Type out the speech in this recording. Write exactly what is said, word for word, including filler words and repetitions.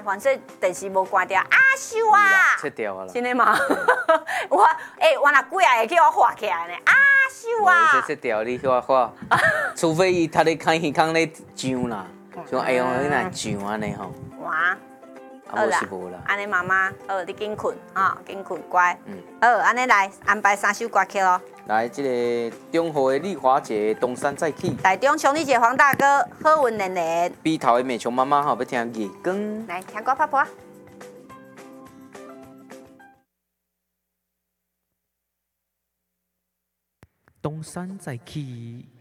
反正电视无关掉，阿秀啊， 切掉啊啦。 真的吗？我诶，我若几下会叫我画起来呢，阿秀啊。 这切掉你叫我画，除非伊他咧看耳孔咧上啦，像哎呦，你若上安尼吼。 哇。 啊，无是无啦。 安尼妈妈，好，你紧困啊，紧困乖。嗯。好，安尼来安排三首歌曲咯。 来，这个中和的丽华姐，东山再起。 台中兄弟姐黄大哥，好运连连。 鼻头的美琼妈妈吼，要听日光。 来听歌，婆婆。 东山再起。